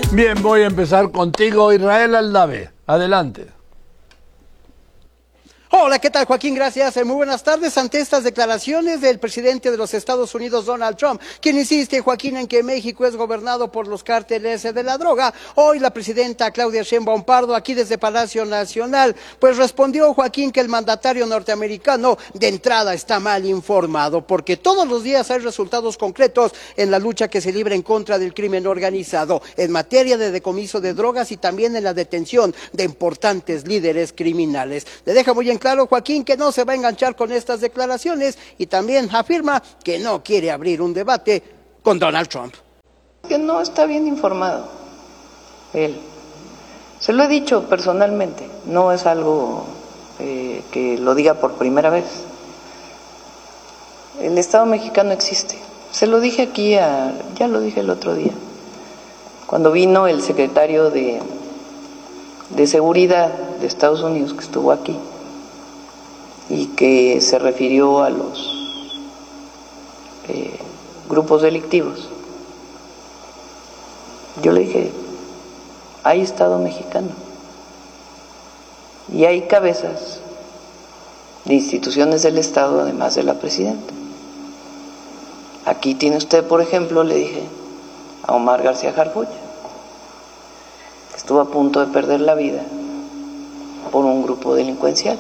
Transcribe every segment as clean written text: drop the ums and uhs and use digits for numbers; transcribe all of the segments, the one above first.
Bien, voy a empezar contigo, Israel Aldave. Adelante. Hola, ¿qué tal, Joaquín? Gracias. Muy buenas tardes. Ante estas declaraciones del presidente de los Estados Unidos, Donald Trump, quien insiste, Joaquín, en que México es gobernado por los cárteles de la droga, hoy la presidenta Claudia Sheinbaum Pardo, aquí desde Palacio Nacional, pues respondió, Joaquín, que el mandatario norteamericano de entrada está mal informado, porque todos los días hay resultados concretos en la lucha que se libra en contra del crimen organizado, en materia de decomiso de drogas y también en la detención de importantes líderes criminales. Le deja muy en claro, Joaquín, que no se va a enganchar con estas declaraciones y también afirma que no quiere abrir un debate con Donald Trump. Que no está bien informado él. Se lo he dicho personalmente, no es algo que lo diga por primera vez. El Estado mexicano existe. Se lo dije aquí, ya lo dije el otro día, cuando vino el secretario de Seguridad de Estados Unidos, que estuvo aquí, y que se refirió a los grupos delictivos. Yo le dije, hay Estado mexicano y hay cabezas de instituciones del Estado, además de la presidenta. Aquí tiene usted, por ejemplo, le dije, a Omar García Harfuch, que estuvo a punto de perder la vida por un grupo delincuencial,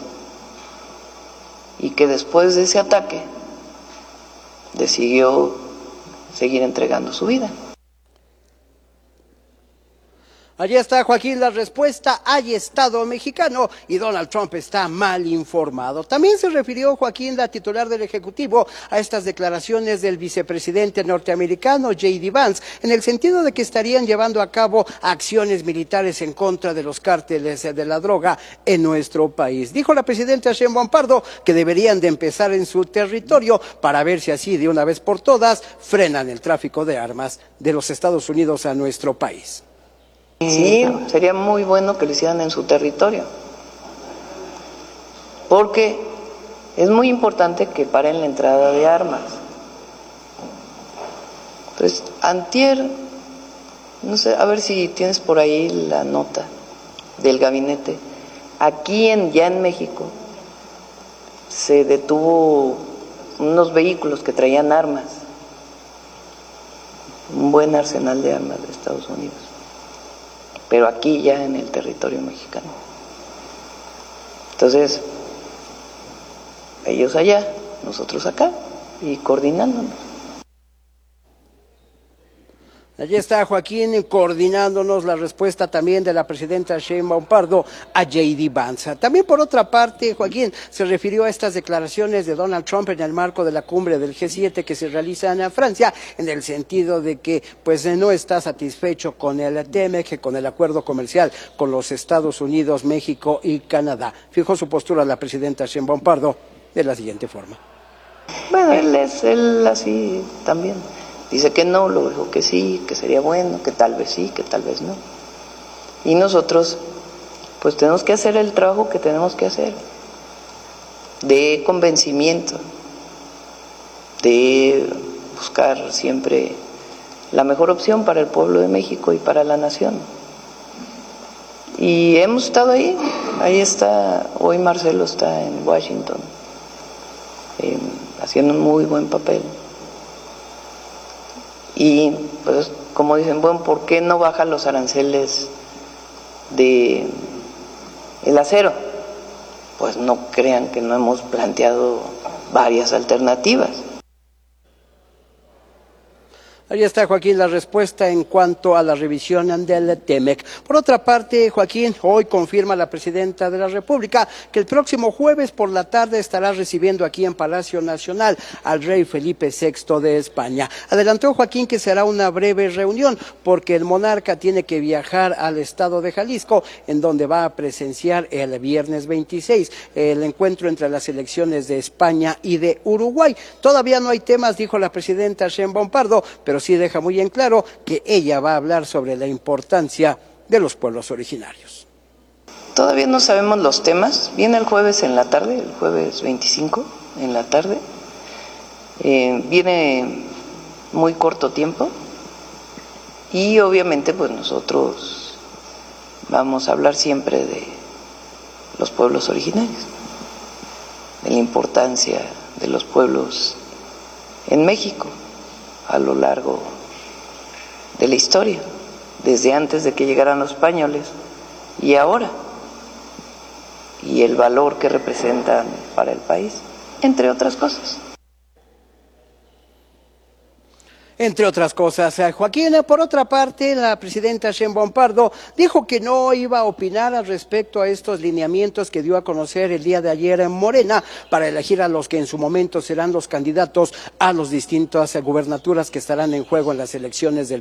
y que después de ese ataque decidió seguir entregando su vida. Allí está, Joaquín, la respuesta. Hay Estado mexicano y Donald Trump está mal informado. También se refirió, Joaquín, la titular del Ejecutivo, a estas declaraciones del vicepresidente norteamericano, J.D. Vance, en el sentido de que estarían llevando a cabo acciones militares en contra de los cárteles de la droga en nuestro país. Dijo la presidenta Sheinbaum Pardo que deberían de empezar en su territorio para ver si así, de una vez por todas, frenan el tráfico de armas de los Estados Unidos a nuestro país. Sí, sería muy bueno que lo hicieran en su territorio, porque es muy importante que paren la entrada de armas. Entonces, antier, no sé, a ver si tienes por ahí la nota del gabinete. Aquí ya en México se detuvo unos vehículos que traían armas, un buen arsenal de armas de Estados Unidos, pero aquí ya en el territorio mexicano. Entonces, ellos allá, nosotros acá, y coordinándonos. Allí está, Joaquín, coordinándonos la respuesta también de la presidenta Sheinbaum Pardo a J.D. Vance. También, por otra parte, Joaquín se refirió a estas declaraciones de Donald Trump en el marco de la cumbre del G7 que se realiza en Francia, en el sentido de que pues no está satisfecho con el TEMEC, con el acuerdo comercial con los Estados Unidos, México y Canadá. Fijó su postura la presidenta Sheinbaum Pardo de la siguiente forma. Bueno, él así también. Dice que no, luego dijo que sí, que sería bueno, que tal vez sí, que tal vez no. Y nosotros, pues tenemos que hacer el trabajo que tenemos que hacer, de convencimiento, de buscar siempre la mejor opción para el pueblo de México y para la nación. Y hemos estado ahí está, hoy Marcelo está en Washington, haciendo un muy buen papel. Y pues como dicen, bueno, ¿por qué no bajan los aranceles de el acero? Pues no crean que no hemos planteado varias alternativas. Ahí está, Joaquín, la respuesta en cuanto a la revisión del TEMEC. Por otra parte, Joaquín, hoy confirma la presidenta de la República que el próximo jueves por la tarde estará recibiendo aquí en Palacio Nacional al rey Felipe VI de España. Adelantó, Joaquín, que será una breve reunión porque el monarca tiene que viajar al estado de Jalisco, en donde va a presenciar el viernes 26 el encuentro entre las selecciones de España y de Uruguay. Todavía no hay temas, dijo la presidenta Sheinbaum Pardo, pero sí deja muy en claro que ella va a hablar sobre la importancia de los pueblos originarios. Todavía no sabemos los temas. Viene el jueves en la tarde, el jueves 25 en la tarde. Viene muy corto tiempo. Y obviamente pues nosotros vamos a hablar siempre de los pueblos originarios, de la importancia de los pueblos en México a lo largo de la historia, desde antes de que llegaran los españoles y ahora, y el valor que representan para el país, entre otras cosas. Entre otras cosas, Joaquín, por otra parte, la presidenta Sheinbaum Pardo dijo que no iba a opinar al respecto a estos lineamientos que dio a conocer el día de ayer en Morena para elegir a los que en su momento serán los candidatos a las distintas gubernaturas que estarán en juego en las elecciones del